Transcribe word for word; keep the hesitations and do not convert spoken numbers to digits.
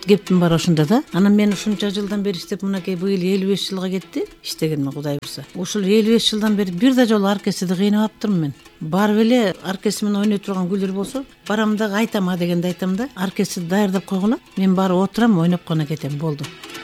кептим бар ошондо да. Анан мен ушунча жылдан бери иштеп, мынакей быйыл элүү беш жылга кетти иштегениме, Кудай буюрса. Ушул элүү беш жылдан бери бир да жолу оркестрди кыйнабаптырмын мен. Барып эле оркестр менен ойной турган күйлөр болсо, барам дагы айтам, а дегенде айтам да, оркестрди даярдап койгула, мен барып отурам, ойноп гана кетем, болду.